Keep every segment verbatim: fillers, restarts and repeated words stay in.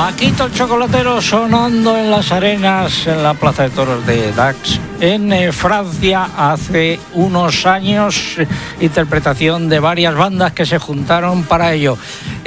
Paquito el Chocolatero sonando en las arenas en la Plaza de Toros de Dax en eh, Francia hace unos años, interpretación de varias bandas que se juntaron para ello.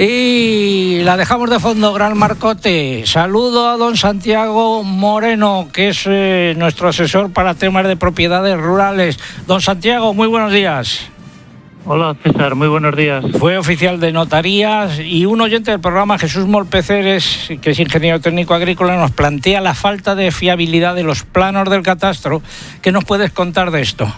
Y la dejamos de fondo, Gran Marcote. Saludo a don Santiago Moreno, que es eh, nuestro asesor para temas de propiedades rurales. Don Santiago, muy buenos días. Hola César, muy buenos días. Fue oficial de notarías y un oyente del programa, Jesús Molpeceres, que es ingeniero técnico agrícola, nos plantea la falta de fiabilidad de los planos del catastro. ¿Qué nos puedes contar de esto?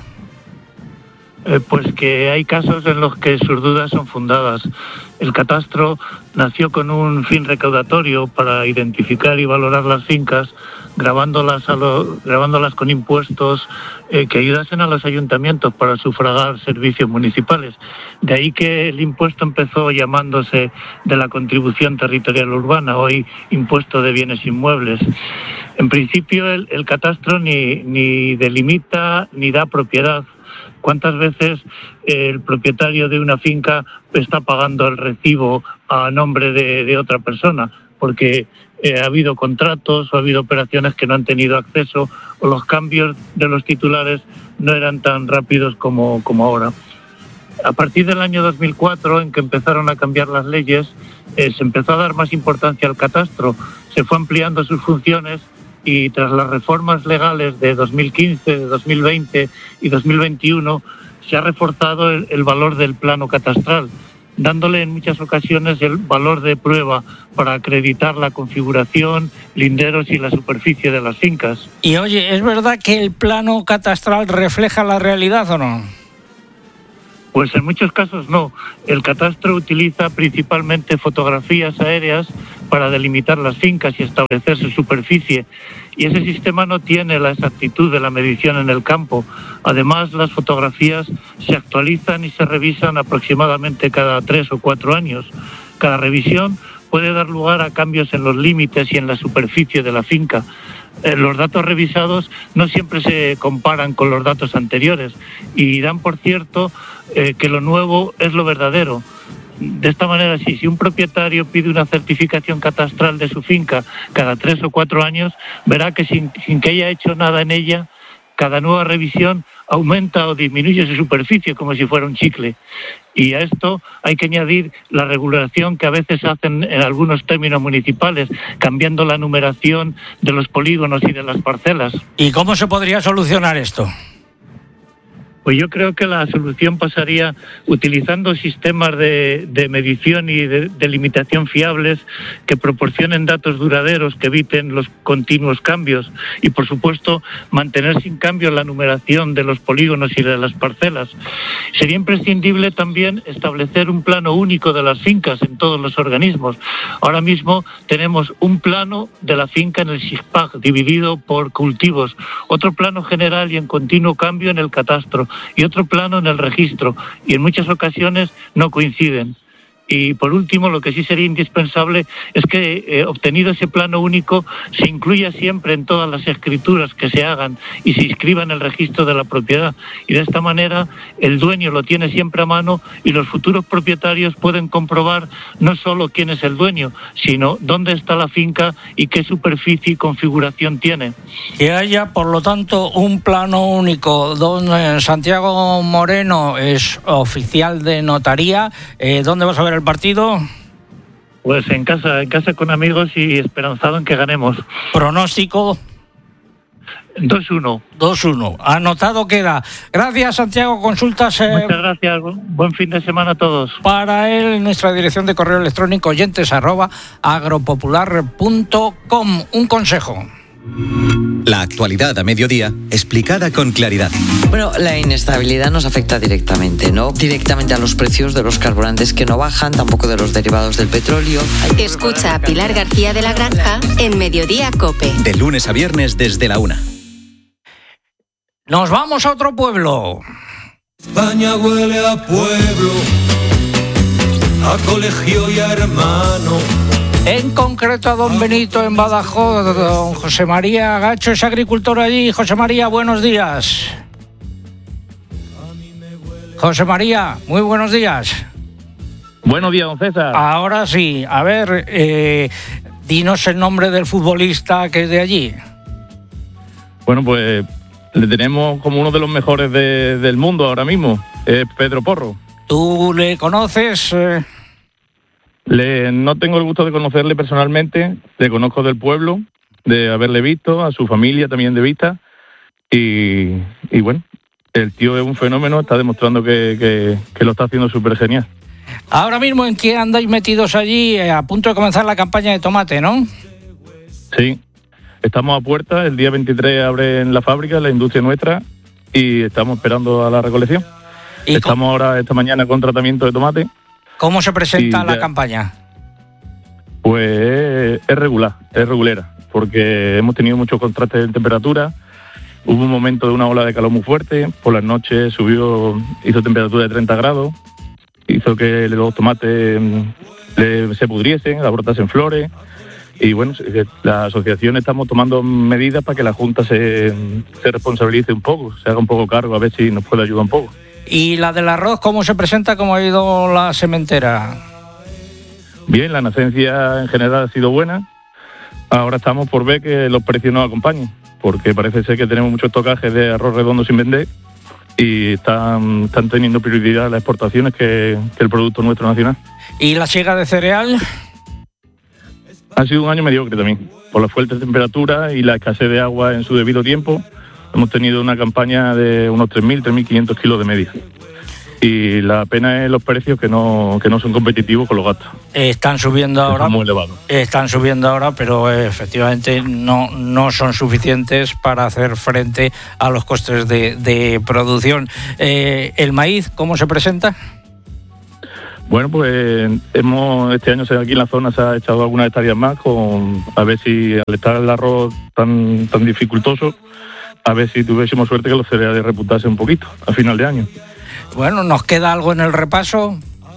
Eh, pues que hay casos en los que sus dudas son fundadas. El catastro nació con un fin recaudatorio para identificar y valorar las fincas, grabándolas, a lo, grabándolas con impuestos eh, que ayudasen a los ayuntamientos para sufragar servicios municipales. De ahí que el impuesto empezó llamándose de la contribución territorial urbana, hoy impuesto de bienes inmuebles. En principio el, el catastro ni, ni delimita ni da propiedad. ¿Cuántas veces el propietario de una finca está pagando el recibo a nombre de, de otra persona? Porque eh, ha habido contratos o ha habido operaciones que no han tenido acceso o los cambios de los titulares no eran tan rápidos como, como ahora. A partir del año dos mil cuatro, en que empezaron a cambiar las leyes, eh, se empezó a dar más importancia al catastro, se fue ampliando sus funciones y tras las reformas legales de dos mil quince, de dos mil veinte y dos mil veintiuno se ha reforzado el, el valor del plano catastral, dándole en muchas ocasiones el valor de prueba para acreditar la configuración, linderos y la superficie de las fincas. Y oye, ¿es verdad que el plano catastral refleja la realidad o no? Pues en muchos casos no. El catastro utiliza principalmente fotografías aéreas para delimitar las fincas y establecer su superficie. Y ese sistema no tiene la exactitud de la medición en el campo. Además, las fotografías se actualizan y se revisan aproximadamente cada tres o cuatro años. Cada revisión puede dar lugar a cambios en los límites y en la superficie de la finca. Eh, los datos revisados no siempre se comparan con los datos anteriores y dan por cierto eh, que lo nuevo es lo verdadero. De esta manera, sí, si un propietario pide una certificación catastral de su finca cada tres o cuatro años, verá que sin, sin que haya hecho nada en ella, cada nueva revisión aumenta o disminuye su superficie como si fuera un chicle. Y a esto hay que añadir la regulación que a veces hacen en algunos términos municipales, cambiando la numeración de los polígonos y de las parcelas. ¿Y cómo se podría solucionar esto? Pues yo creo que la solución pasaría utilizando sistemas de, de medición y de, de limitación fiables que proporcionen datos duraderos, que eviten los continuos cambios y, por supuesto, mantener sin cambio la numeración de los polígonos y de las parcelas. Sería imprescindible también establecer un plano único de las fincas en todos los organismos. Ahora mismo tenemos un plano de la finca en el SIGPAG, dividido por cultivos, otro plano general y en continuo cambio en el catastro, y otro plano en el registro, y en muchas ocasiones no coinciden. Y por último, lo que sí sería indispensable es que, eh, obtenido ese plano único, se incluya siempre en todas las escrituras que se hagan y se inscriba en el registro de la propiedad. Y de esta manera el dueño lo tiene siempre a mano y los futuros propietarios pueden comprobar no solo quién es el dueño, sino dónde está la finca y qué superficie y configuración tiene. Que haya, por lo tanto, un plano único. Don Santiago Moreno es oficial de notaría. Eh, ¿Dónde vas a ver el partido? Pues en casa, en casa con amigos y esperanzado en que ganemos. ¿Pronóstico? dos uno. dos uno. Anotado queda. Gracias, Santiago. Consultas. Eh, Muchas gracias. Buen fin de semana a todos. Para él, nuestra dirección de correo electrónico oyentes arroba agropopular punto com. Un consejo. La actualidad a mediodía, explicada con claridad. Bueno, la inestabilidad nos afecta directamente, ¿no? Directamente a los precios de los carburantes que no bajan, tampoco de los derivados del petróleo. Escucha a Pilar García de la Granja en Mediodía COPE. De lunes a viernes desde la una. Nos vamos a otro pueblo. España huele a pueblo, a colegio y a hermano. En concreto a don Benito en Badajoz. Don José María Gacho es agricultor allí. José María, buenos días. José María, muy buenos días. Buenos días, don César. Ahora sí, a ver, eh, dinos el nombre del futbolista que es de allí. Bueno, pues le tenemos como uno de los mejores de, del mundo ahora mismo, es Pedro Porro. ¿Tú le conoces? Eh... Le, no tengo el gusto de conocerle personalmente, le conozco del pueblo, de haberle visto, a su familia también de vista, y, y bueno, el tío es un fenómeno, está demostrando que, que, que lo está haciendo súper genial. Ahora mismo, ¿en qué andáis metidos allí? Eh, a punto de comenzar la campaña de tomate, ¿no? Sí, estamos a puerta, el día veintitrés abre en la fábrica, la industria nuestra, y estamos esperando a la recolección. ¿Y estamos cómo? Ahora, esta mañana, con tratamiento de tomate. ¿Cómo se presenta la ya, campaña? Pues es regular, es regulera, porque hemos tenido muchos contrastes en temperatura. Hubo un momento de una ola de calor muy fuerte, por las noches subió, hizo temperatura de treinta grados, hizo que los tomates le, se pudriesen, brotasen flores, y bueno, la asociación estamos tomando medidas para que la Junta se, se responsabilice un poco, se haga un poco cargo, a ver si nos puede ayudar un poco. ¿Y la del arroz cómo se presenta, cómo ha ido la sementera? Bien, la nacencia en general ha sido buena. Ahora estamos por ver que los precios nos acompañen, porque parece ser que tenemos muchos tocajes de arroz redondo sin vender y están, están teniendo prioridad las exportaciones que, que el producto nuestro nacional. ¿Y la siega de cereal? Ha sido un año mediocre también, por las fuertes temperaturas y la escasez de agua en su debido tiempo. Hemos tenido una campaña de unos tres mil, tres mil quinientos kilos de media. Y la pena es los precios que no, que no son competitivos con los gastos. Están subiendo ahora. Están muy elevados. Están subiendo ahora, pero eh, efectivamente no, no son suficientes para hacer frente a los costes de, de producción. Eh, ¿El maíz cómo se presenta? Bueno, pues hemos este año aquí en la zona se ha echado algunas hectáreas más, con a ver si al estar el arroz tan, tan dificultoso, a ver si tuviésemos suerte que los cereales reputasen un poquito a final de año. Bueno, ¿nos queda algo en el repaso?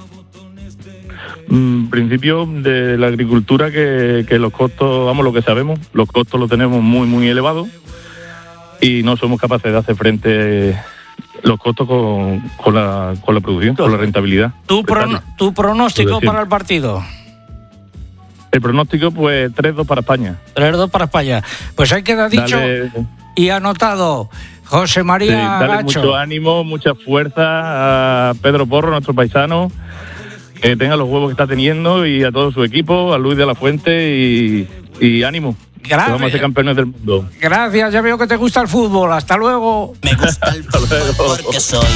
En principio de la agricultura que, que los costos, vamos, lo que sabemos, los costos los tenemos muy, muy elevados y no somos capaces de hacer frente los costos con, con, la, con la producción, con la rentabilidad. ¿Tu, prono, tu pronóstico para el partido? El pronóstico, pues tres dos para España. tres dos para España. Pues ahí queda dicho. Dale. Y anotado. José María sí, dale Gacho. Mucho ánimo, mucha fuerza a Pedro Porro, nuestro paisano, que tenga los huevos que está teniendo, y a todo su equipo, a Luis de la Fuente, y, y ánimo. Gracias. Vamos a ser campeones del mundo. Gracias, ya veo que te gusta el fútbol. Hasta luego. Me gusta el fútbol porque soy